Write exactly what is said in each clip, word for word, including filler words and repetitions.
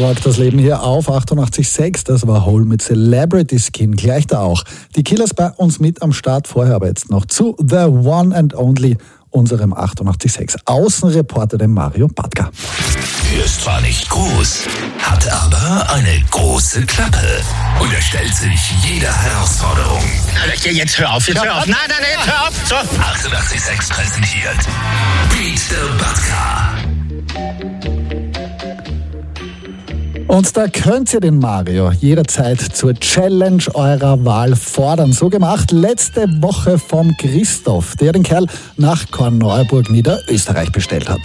Rock das Leben hier auf achtundachtzig Komma sechs. Das war Hole mit Celebrity Skin. Gleich da auch. Die Killers bei uns mit am Start. Vorher aber jetzt noch zu The One and Only, unserem achtundachtzig Komma sechs Außenreporter, dem Mario Batka. Er ist zwar nicht groß, hat aber eine große Klappe und er stellt sich jeder Herausforderung. Jetzt hör auf, jetzt hör auf. Nein, nein, nein, jetzt hör auf. So. achtundachtzig Komma sechs präsentiert Beat the Batka. Und da könnt ihr den Mario jederzeit zur Challenge eurer Wahl fordern. So gemacht letzte Woche vom Christoph, der den Kerl nach Korneuburg, Niederösterreich, bestellt hat.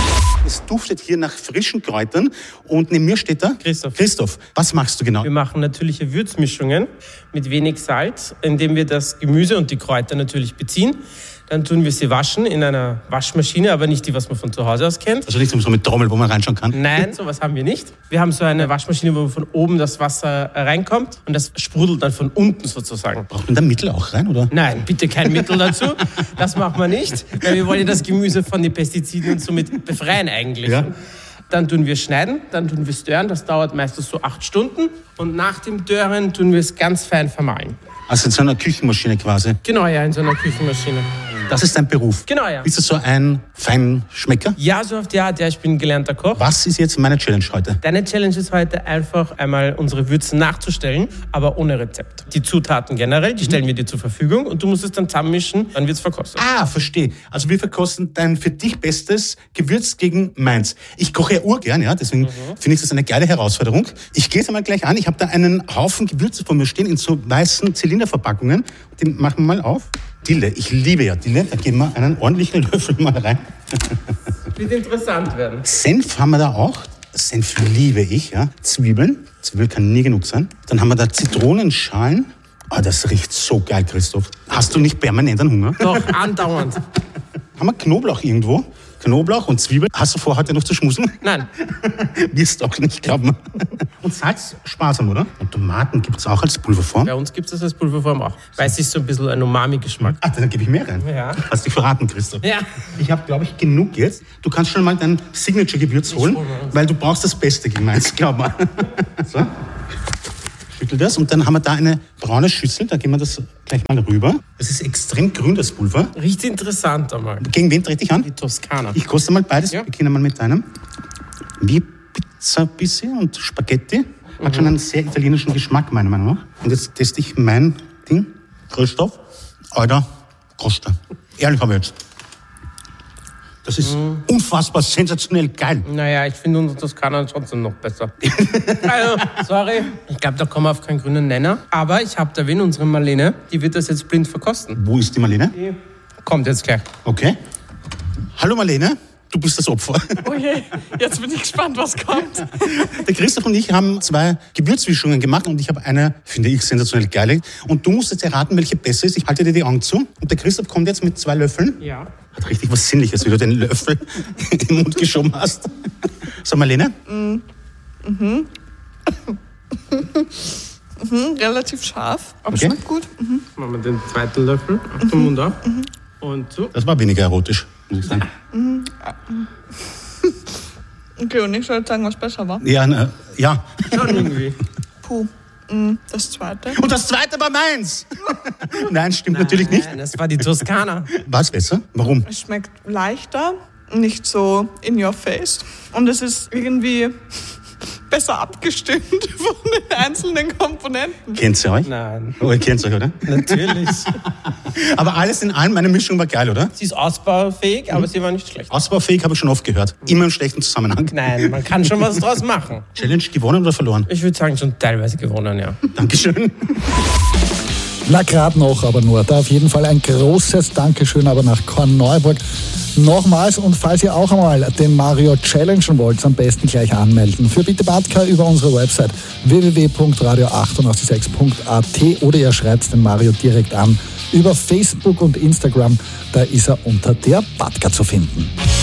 Es duftet hier nach frischen Kräutern und neben mir steht da Christoph. Christoph, was machst du genau? Wir machen natürliche Würzmischungen mit wenig Salz, indem wir das Gemüse und die Kräuter natürlich beziehen. Dann tun wir sie waschen in einer Waschmaschine, aber nicht die, was man von zu Hause aus kennt. Also nicht so mit Trommel, wo man reinschauen kann? Nein, sowas haben wir nicht. Wir haben so eine Waschmaschine, wo von oben das Wasser reinkommt und das sprudelt dann von unten sozusagen. Braucht man da Mittel auch rein, oder? Nein, bitte kein Mittel dazu. Das machen wir nicht, weil wir wollen ja das Gemüse von den Pestiziden und somit befreien eigentlich. Ja. Dann tun wir schneiden, dann tun wir stören. Das dauert meistens so acht Stunden. Und nach dem Dörren tun wir es ganz fein vermahlen. Also in so einer Küchenmaschine quasi? Genau, ja, in so einer Küchenmaschine. Das ist dein Beruf? Genau, ja. Bist du so ein Feinschmecker? Ja, so auf die Art. Ja, ich bin gelernter Koch. Was ist jetzt meine Challenge heute? Deine Challenge ist heute einfach einmal unsere Würzen nachzustellen, aber ohne Rezept. Die Zutaten generell, die stellen wir dir zur Verfügung und du musst es dann zusammenmischen, dann wird es verkostet. Ah, verstehe. Also wir verkosten dein für dich bestes Gewürz gegen meins. Ich koche ja urgern, ja, deswegen mhm. finde ich das eine geile Herausforderung. Ich gehe es einmal gleich an. Ich habe da einen Haufen Gewürze vor mir stehen in so weißen Zylinderverpackungen. Den machen wir mal auf. Dille, ich liebe ja Dille. Da geben wir einen ordentlichen Löffel mal rein. Wird interessant werden. Senf haben wir da auch. Senf liebe ich, ja. Zwiebeln. Zwiebeln kann nie genug sein. Dann haben wir da Zitronenschalen. Ah, das riecht so geil, Christoph. Hast du nicht permanent einen Hunger? Doch, andauernd. Haben wir Knoblauch irgendwo? Knoblauch und Zwiebeln. Hast du vor, heute noch zu schmusen? Nein. Wirst du auch nicht glauben. Und Salz sparsam, oder? Und Tomaten gibt es auch als Pulverform? Bei uns gibt es das als Pulverform auch. Weil es ist so ein bisschen ein Umami-Geschmack. Ach, dann gebe ich mehr rein. Ja. Hast dich verraten, Christoph. Ja. Ich habe, glaube ich, genug jetzt. Du kannst schon mal dein Signature-Gewürz holen, weil du brauchst das Beste gegen meins, glaub mal. So. Schüttel das und dann haben wir da eine braune Schüssel, da gehen wir das gleich mal rüber. Es ist extrem grün, das Pulver. Riecht interessant einmal. Gegen wen trete ich an? Die Toskana. Ich koste mal beides. Ja. Wir beginnen mal mit einem. Wie Pizza bisschen und Spaghetti. Hat mhm. schon einen sehr italienischen Geschmack, meiner Meinung nach. Und jetzt teste ich mein Ding. Christoph, Alter, Costa. Ehrlich aber jetzt. Das ist mm. unfassbar sensationell geil. Naja, ich finde unsere Toskana trotzdem noch besser. Also, sorry. Ich glaube, da kommen wir auf keinen grünen Nenner. Aber ich habe da wen, unsere Marlene, die wird das jetzt blind verkosten. Wo ist die Marlene? Die kommt jetzt gleich. Okay. Hallo Marlene, du bist das Opfer. Oh je, jetzt bin ich gespannt, was kommt. Der Christoph und ich haben zwei Gewürzmischungen gemacht und ich habe eine, finde ich, sensationell geile. Und du musst jetzt erraten, welche besser ist. Ich halte dir die Augen zu. Und der Christoph kommt jetzt mit zwei Löffeln. Ja. Hat richtig was Sinnliches, wie du den Löffel in den Mund geschoben hast. So, Marlene? Mm. Mhm. mhm. Relativ scharf, aber okay. Schmeckt gut. Mhm. Machen wir den zweiten Löffel auf den Mund auf. Mhm. Und so. Das war weniger erotisch, muss ich sagen. Mhm. Okay, und ich soll jetzt sagen, was besser war? Ja, na, ja. Schon irgendwie. Puh. Das zweite. Und das zweite war meins. Nein, stimmt Nein, natürlich nicht. Das war die Toskana. War es besser? Warum? Es schmeckt leichter, nicht so in your face. Und es ist irgendwie besser abgestimmt von den einzelnen Komponenten. Kennt ihr euch? Nein. Oh, ihr kennt euch, oder? Natürlich. Aber alles in allem, meine Mischung war geil, oder? Sie ist ausbaufähig, aber mhm. sie war nicht schlecht. Ausbaufähig habe ich schon oft gehört. Immer im schlechten Zusammenhang. Nein, man kann schon was draus machen. Challenge gewonnen oder verloren? Ich würde sagen, schon teilweise gewonnen, ja. Dankeschön. Na, gerade noch, aber nur. Da auf jeden Fall ein großes Dankeschön aber nach Korneuburg. Nochmals, und falls ihr auch einmal den Mario challengen wollt, am besten gleich anmelden. Für Bitte Batka über unsere Website w w w punkt radio achtundachtzig Komma sechs punkt a t oder ihr schreibt den Mario direkt an über Facebook und Instagram. Da ist er unter der Batka zu finden.